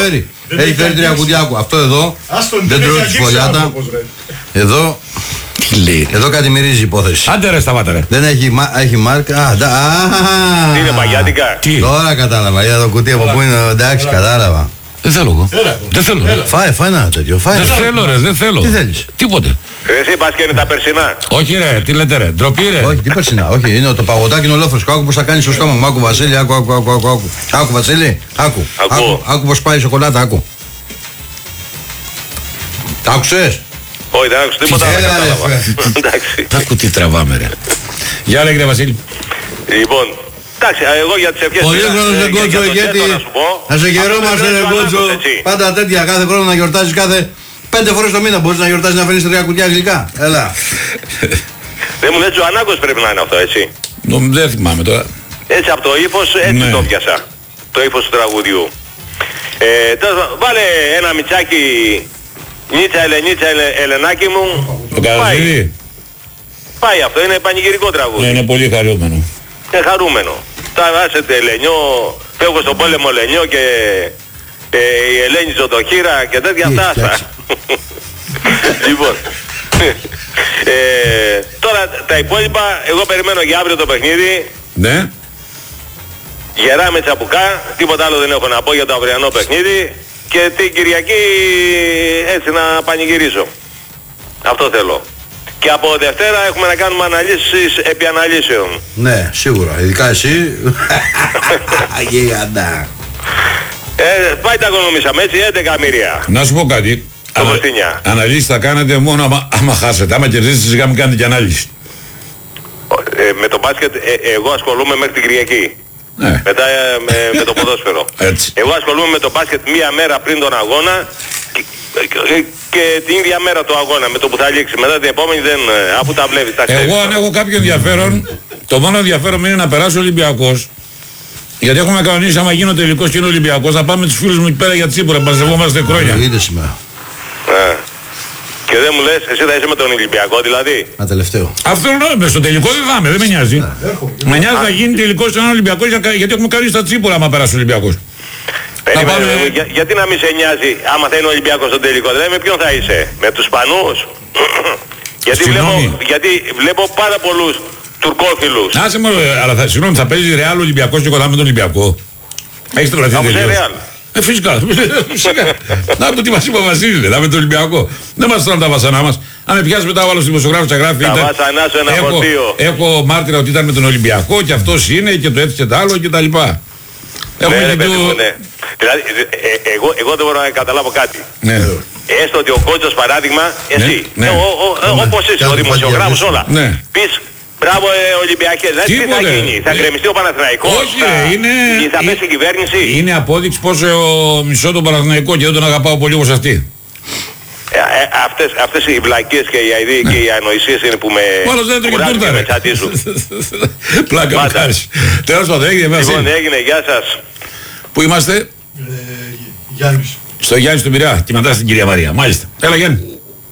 φέρει. Έχει φέρει 3 κουτιά. Άκου. Αυτό εδώ δεν τρώει τη σφολιάτα. Εδώ. Τι λέει. Εδώ κάτι μυρίζει η υπόθεση. Άντε ρε, σταμάτα ρε. Δεν έχει μάρκα. Τι είναι παγιάτικα. Τώρα κατάλαβα. Είδα το κουτί από πού είναι. Εντάξει, κατάλαβα. Δεν θέλω εγώ. Δεν θέλω. Φάε ένα τέτοιο. Δεν θέλω ρε, δεν θέλω. Τι θέλεις? Τίποτε. Εσύ πας και είναι τα περσινά. Όχι ρε, τι λέτε ρε, ντροπή ρε. Όχι, τι περσινά. Όχι, είναι το παγωτάκι είναι ολόφρεσκο. Άκου πως θα κάνει στο στόμα μου. Άκου Βασίλη, άκου Βασίλη. Άκου πως πάει η σοκολάτα, άκου. Τα άκουσες? Όχι, δεν άκουσα τίποτα, δεν κατάλαβα. Εντάξει. Άκου τι τραβάμε ρε. Γεια λέγε ρε Λοιπόν, εντάξει, εγώ για τις ευχές... Πολύ χρόνος δεν κότσο, γιατί να σε χαιρόμαστε ρε κότσο. Πάντα τέτοια, κάθε χρόνο να γιορτάζεις κάθε 5 φορές το μήνα. Μπορείς να γιορτάζεις να φέρνεις 3 κουτιά γλυκά. Έλα. Δεν μου λες Τζοανάκος πρέπει να είναι αυτό, έτσι. Δεν θυμάμαι τώρα. Έτσι από το ύφος, έτσι το πιάσα. Το ύφος του τραγουδιού. Βάλε ένα μιτσάκι Νίτσα Ελενάκη μου. Το Καραζίδη. Πάει αυτό, είναι πανηγυρικό τραγούδι. Είναι πολύ χαρούμενο. Είναι χαρούμενο. Τα βάσετε Ελενιό, φεύγω στον πόλεμο Ελενιό και η Ελένη Ζωτοχύρα και τέτοια αυτά. Λοιπόν, τώρα τα υπόλοιπα, εγώ περιμένω για αύριο το παιχνίδι. Ναι. Γερά με τσαπουκά, τίποτα άλλο δεν έχω να πω για το αυριανό παιχνίδι. Και την Κυριακή έτσι να πανηγυρίσω. Αυτό θέλω. Και από Δευτέρα έχουμε να κάνουμε αναλύσεις επί αναλύσεων. Ναι, σίγουρα. Ειδικά εσύ. Γίγαντα. Πάει τα οικονομήσαμε έτσι, 11 εκατομμύρια. Να σου πω κάτι. Αναλύσεις θα κάνετε μόνο άμα χάσετε. Άμα κερδίσετε σιγά μην κάνετε και ανάλυση. Με το μπάσκετ εγώ ασχολούμαι μέχρι την Κυριακή. Ναι. Μετά με το ποδόσφαιρο. Έτσι. Εγώ ασχολούμαι με το μπάσκετ μία μέρα πριν τον αγώνα και την ίδια μέρα του αγώνα με το που θα λήξει. Μετά την επόμενη δεν, αφού τα βλέπεις. Τα εγώ αν έχω κάποιο ενδιαφέρον, το μόνο ενδιαφέρον μου είναι να περάσει ο Ολυμπιακός. Γιατί έχουμε κανονίσει άμα γίνει ο τελικός και είναι Ολυμπιακός να πάμε τους φίλους μου εκεί πέρα για τσίπουρα, μαζευόμαστε χρόνια. Είδε σήμερα. Και δεν μου λες, εσύ θα είσαι με τον Ολυμπιακό δηλαδή. Ένα τελευταίο. Αυτό είναι, στο τελικό δεν θα είμαι, δεν με νοιάζει. Με νοιάζει να γίνει τελικός σε έναν Ολυμπιακό γιατί έχουμε κάνει στα τσίπουρα άμα περάσει ο Ολυμπιακός. Γιατί να μην σε νοιάζει άμα θα είναι ο Ολυμπιακός στο τελικό, δηλαδή με ποιον θα είσαι, με τους Σπανούς. γιατί βλέπω πάρα πολλούς τουρκόφιλους. Άσε μόνο, αλλά συγγνώμη, θα παίζει Ρεάλ Ολυμπιακός και κοντά με τον Ολυμπιακό. Έχεις τρελαθεί τελείως. Φυσικά. Να το τι μας είπε ο Βασίλης, με τον Ολυμπιακό. Δεν μας τρώνε τα βασανά μας. Αν με πιάσει μετά ο άλλος δημοσιογράφος θα γράφει. Τα βασανά σου ένα φορτίο. Έχω μάρτυρα ότι ήταν με τον Ολυμπιακό και αυτός είναι και το έτσι και το άλλο και τα λοιπά. Ναι. Δηλαδή, εγώ δεν μπορώ να καταλάβω κάτι. Ναι. Έστω ότι ο κότσος παράδειγμα, εσύ, όπως είσαι, ο δημοσιογράφος όλα. Πεις, μπράβο Ολυμπιακές, δηλαδή τι θα γίνει, θα γκρεμιστεί ο Παναθηναϊκός, θα πέσει η κυβέρνηση. Είναι απόδειξη πόσο μισώ τον Παναθηναϊκό και δεν τον αγαπάω πολύ όπως αυτή. Αυτές οι βλακίες και οι αηδοί και οι ανοησίες είναι που με κουράζουν και με τσατίζουν. Πλάκα μου κάνεις. Τέλος πάντων, έγινε. Λοιπόν, έγινε, γεια σας. Πού είμαστε? Γιάννης. Στο Γιάννη του Πειραιά και μετά στην κυρία Μαρία. Μάλιστα. Έλα Γιάννη.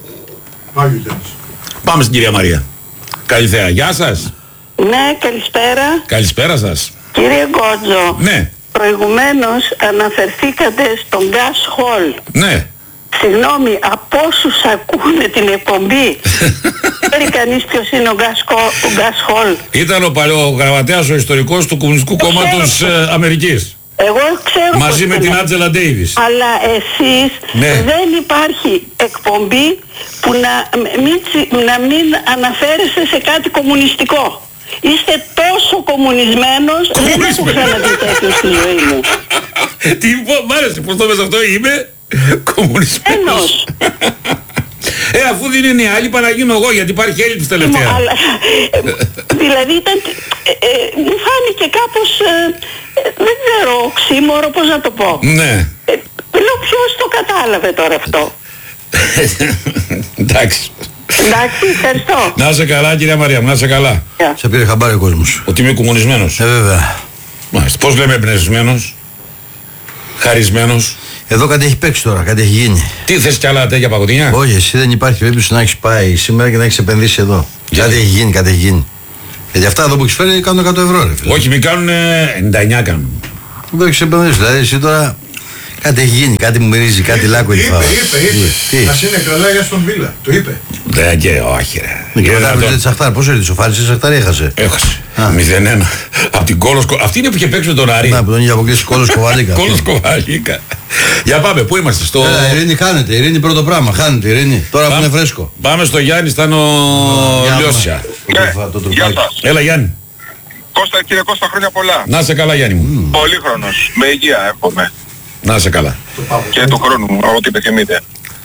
Πάμε στην κυρία Μαρία. Καλησπέρα. Γεια σας. Ναι, καλησπέρα. Καλησπέρα σας. Κύριε Γκότζο. Ναι. Προηγουμένως αναφερθήκατε στον Gas Hall. Ναι. Συγγνώμη, από όσους ακούνε την εκπομπή, ξέρει κανείς ποιος είναι ο Gas Hall? Ήταν ο γραμματέας, ο ιστορικός του Κομμουνιστικού Κόμματος Αμερικής. Εγώ ξέρω. Μαζί με την Άντζελα Ντέιβις. Αλλά εσείς δεν υπάρχει εκπομπή που να μην αναφέρεστε σε κάτι κομμουνιστικό. Είστε τόσο κομμουνισμένος, δεν έχω ξαναδεί τέτοιο στη ζωή μου. Τι μ' άρεσε, πώς το πες αυτό, είμαι κομμουνισμένος. Αφού δεν είναι οι άλλοι, είπα να γίνω εγώ, γιατί υπάρχει έλλειψη τελευταία. Δηλαδή ήταν, μου φάνηκε κάπως, δεν ξέρω, οξύμορο, πώς να το πω. Ναι. Λέω ποιος το κατάλαβε τώρα αυτό. Εντάξει. Εντάξει, ευχαριστώ. Να είσαι καλά κυρία Μαρία μου, να είσαι καλά. Σε πήρε χαμπάρι ο κόσμος. Ότι είμαι κομμουνισμένος. Βέβαια. Μάλιστα. Πώς λέμε εμπνευσμένος, χαρισμένος. Εδώ κάτι έχει παίξει τώρα, κάτι έχει γίνει. Τι θες κι άλλα τέτοια παγωτινιά? Όχι, εσύ δεν υπάρχει περίπτωση να έχεις πάει σήμερα και να έχεις επενδύσει εδώ. Κάτι έχει γίνει, κάτι έχει γίνει. Γιατί αυτά εδώ που έχεις φέρει κάνουν 100 ευρώ, ρε φίλε. Όχι, μην κάνουν 99 κάνουν. Δεν έχεις επενδύσει, δηλαδή εσύ τώρα. Κάτι έχει γίνει, κάτι μου μυρίζει, κάτι λάκκο έχει φάω. Είπε. Ας είναι καλά για στον Βίλα. Το είπε. Ναι, και όχι, ρε. Και μετά με τη Σαχτάρ, πόσο έρθει ο Φάλης, η Σαχτάρ έχασε. Έχασε. 0-1. Από την Κόλος. Αυτή είναι που είχε παίξει με τον Άρη. Να, που τον είχε αποκλείσει Κόλος Κοβαλίκα. Κόλος Κοβαλίκα. Για πάμε, πού είμαστε, στο. Ειρήνη χάνεται, Ειρήνη πρώτο πράγμα. Χάνεται, Ειρήνη. Τώρα που είναι φρέσκο. Πάμε στο Γιάννη, ήταν ο Λιώσια. Έλα, Γιάννη. Κώστα, κύριε Κώστα, χρόνια πολλά. Να σε καλά, Γιάννη μου. Πολύχρονος, με υγεία εύχομαι. Να σε καλά. Και του χρόνου μου, ό,τι επιθυμείτε.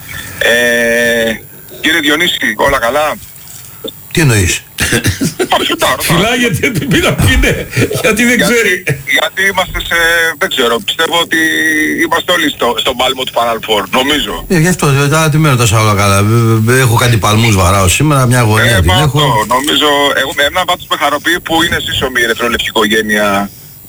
Κύριε Διονύση, όλα καλά? Τι εννοείς? Φυλάει γιατί είναι, γιατί δεν ξέρει. Γιατί είμαστε σε, δεν ξέρω, πιστεύω ότι είμαστε όλοι στον πάλμο του Final Four, νομίζω. Γι' αυτό, τι με ρωτάς όλα καλά. Έχω κάτι παλμούς βαράω σήμερα, μια γωνία την έχω. Νομίζω, εμένα πάντως με χαροποιεί που είναι σύσσωμη η ερυθρόλευκη οικογένεια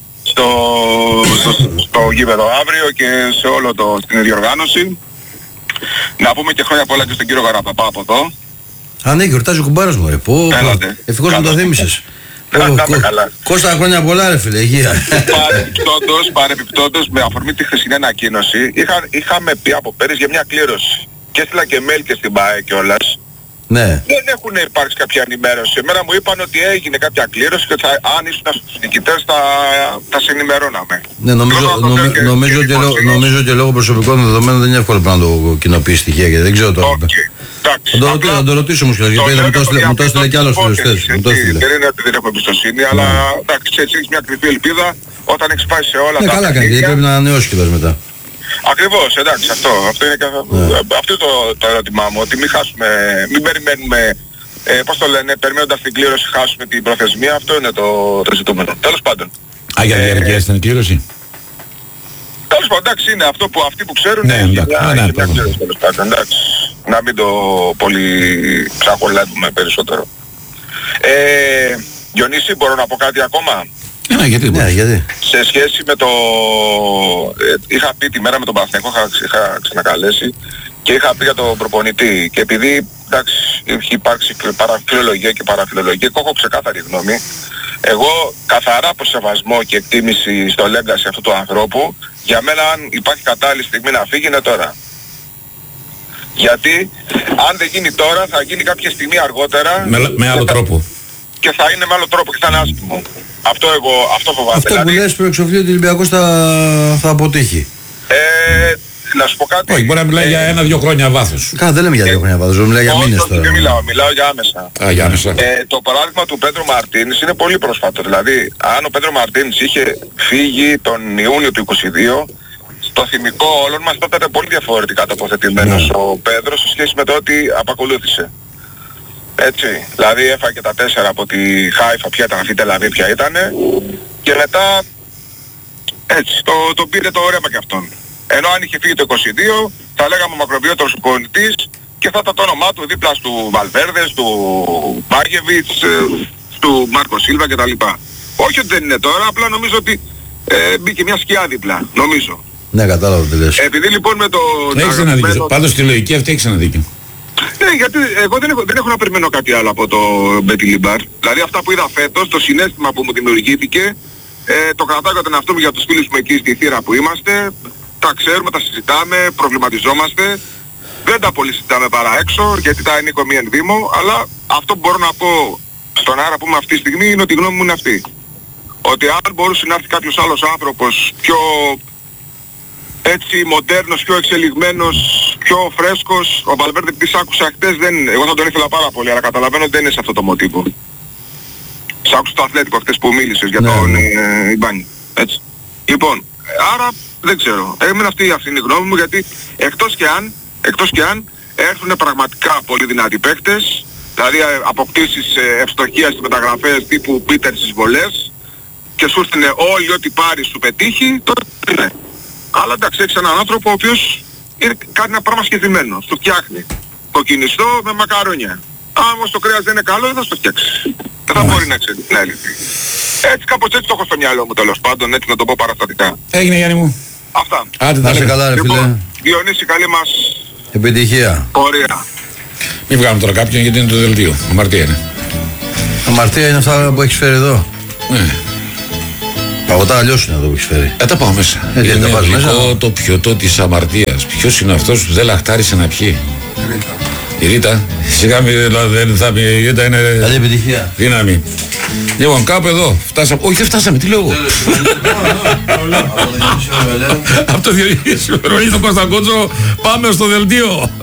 στο γήπεδο αύριο και σε όλο την διοργάνωση. Να πούμε και χρόνια πολλά και στον κύριο Γαραπαπά από εδώ. Α, ναι, γιορτάζει ο κουμπάρος μου, ρε. Ευτυχώς μου το θύμισες. Κώστα, χρόνια πολλά, ρε φίλε, υγεία. Παρεπιπτόντως, με αφορμή τη χθεσινή ανακοίνωση, είχαμε πει από πέρυσι για μια κλήρωση. Και έστειλα και mail και στην ΠΑΕ κιόλας. Ναι. Δεν έχουν υπάρξει κάποια ενημέρωση. Εμένα μου είπαν ότι έγινε κάποια κλήρωση και αν ήσουν στους νικητές θα σε ενημερώναμε. Ναι, νομίζω ότι λόγω προσωπικών δεδομένων δεν είναι εύκολο να το κοινοποιήσει στοιχεία γιατί δεν ξέρω τώρα. Θα το ρωτήσω όμως γιατί μου το έστειλε κι άλλος φίλος. Δεν είναι ότι δεν έχω εμπιστοσύνη, αλλά εντάξει, έτσι έχεις μια κρυφή ελπίδα όταν έχεις πάει σε όλα τα καλά κάνει, γιατί πρέπει να ανανεώσει κιόλας μετά. Ακριβώς, εντάξει, αυτό είναι αυτό το ερώτημά μου, ότι μην περιμένουμε, πώς το λένε, περιμένοντας την κλήρωση χάσουμε την προθεσμία, αυτό είναι το ζητούμενο. Τέλος πάντων. Για διαρκεία ήταν η κλήρωση. Τέλος πάντων, εντάξει, είναι αυτό που αυτοί που ξέρουν, ναι, μια κλήρωση, τέλος πάντων, εντάξει, να μην το πολύ ψαχολεύουμε περισσότερο. Διονύση, μπορώ να πω κάτι ακόμα? Γιατί. Σε σχέση με το... είχα πει τη μέρα με τον Παναθηναϊκό, είχα ξανακαλέσει και είχα πει για τον προπονητή και επειδή εντάξει έχει υπάρξει παραφιλολογία και παραφιλολογία και έχω ξεκάθαρη γνώμη, εγώ καθαρά από σεβασμό και εκτίμηση στο legacy αυτού του ανθρώπου, για μένα αν υπάρχει κατάλληλη στιγμή να φύγει είναι τώρα. Γιατί αν δεν γίνει τώρα θα γίνει κάποια στιγμή αργότερα με άλλο τρόπο. Και θα είναι με άλλο τρόπο και θα είναι άσχημο. Αυτό φοβάμαι. Αυτό που λες προεξοφλεί ότι ο Ολυμπιακός θα αποτύχει. Να σου πω κάτι. Όχι, μπορεί να μιλάει για 1-2 χρόνια βάθος. Δεν λέμε για 2 χρόνια βάθος, μιλάει για μήνες τώρα. Δεν μιλάω για άμεσα. Για άμεσα. Το παράδειγμα του Πέντρο Μαρτίνης είναι πολύ πρόσφατο. Δηλαδή, αν ο Πέντρο Μαρτίνης είχε φύγει τον Ιούνιο του 2022, στο θυμικό όλων μας τότε ήταν πολύ διαφορετικά τοποθετημένος ο Πέντρος σε σχέση με το ότι απακολούθησε. Έτσι, δηλαδή έφαγε τα 4 από τη Χάιφα, ποια ήταν αυτή η Τελαβή, ποια ήτανε και μετά έτσι, το πήρε το όρεμα και αυτόν. Ενώ αν είχε φύγει το 22 θα λέγαμε μακροβιότερος προπονητής και θα ήταν το όνομά του δίπλα του Βαλβέρδες, του Μπάγεβιτς, του Μάρκο Σίλβα κτλ. Όχι ότι δεν είναι τώρα, απλά νομίζω ότι μπήκε μια σκιά δίπλα, νομίζω. Ναι, κατάλαβα τι λες. Επειδή λοιπόν με το... Έχεις ένα δίκιο, πάντως στη λογική αυτή έχεις ένα δίκιο. Ναι, γιατί εγώ δεν έχω να περιμένω κάτι άλλο από το Μπέτι Λιμπάρ. Δηλαδή αυτά που είδα φέτος, το συναίσθημα που μου δημιουργήθηκε, το κρατάω για τον εαυτό μου, για τους φίλους μου εκεί στη θύρα που είμαστε, τα ξέρουμε, τα συζητάμε, προβληματιζόμαστε. Δεν τα πολύ συζητάμε παρά έξω, γιατί τα ανήκω μη εν δήμο, αλλά αυτό που μπορώ να πω στον αέρα που είμαι αυτή τη στιγμή είναι ότι η γνώμη μου είναι αυτή. Ότι αν μπορούσε να έρθει κάποιος άλλος άνθρωπος πιο έτσι μοντέρνος, πιο εξελιγμένος, πιο φρέσκος, ο Βαλβέρντε που της άκουσα χτες, εγώ θα τον ήθελα πάρα πολύ, αλλά καταλαβαίνω ότι δεν είναι σε αυτό το μοτίβο. Σ' άκουσα το Αθλέτικο χτες που μίλησες για τον Ιμπάνι. Έτσι. Λοιπόν, άρα δεν ξέρω. Έμεινε αυτή είναι η γνώμη μου, γιατί εκτός και αν έρθουν πραγματικά πολύ δυνατοί παίκτες, δηλαδή αποκτήσεις ευστοχία στις μεταγραφές τύπου Πίτερ στις βολές και σου έρθουν όλοι ό,τι πάρεις σου πετύχει, τότε είναι. Αλλά εντάξει, έχεις έναν άνθρωπο ο οποίος κάνει ένα πράγμα σχεδιμένο, στο φτιάχνει. Κοκκινιστό με μακαρόνια. Αν όμως το κρέας δεν είναι καλό, δεν θα στο φτιάξει. Δεν θα μπορεί να εξελιχθεί. Έτσι κάπως έτσι το έχω στο μυαλό μου τέλος πάντων, έτσι να το πω παραστατικά. Έγινε Γιάννη μου. Αυτά. Άντε, να είσαι καλά ρε φίλε. Λοιπόν, Διονύση, καλή μας επιτυχία. Πορεία. Μην βγάλουμε τώρα κάποιον γιατί είναι το δελτίο. Αμαρτία είναι. Αμαρτία είναι αυτά που έχεις φέρει εδώ. Ναι. Παγωτά αλλιώς είναι εδώ που έχεις φέρει. Τα πάω μέσα. Είναι γλυκό το πιωτό της αμαρτίας. Ποιος είναι αυτός που δεν λαχτάρισε να πιει? Η Ρίτα. Σιγά δεν θα πει. Η Ρίτα είναι. Καλή επιτυχία. Δύναμη. Λοιπόν, κάπου εδώ φτάσαμε. Όχι, δεν φτάσαμε, τι λέω εγώ. Από το Διονύσιο Βερολίνο Κωνσταντίνο πάμε στο δελτίο.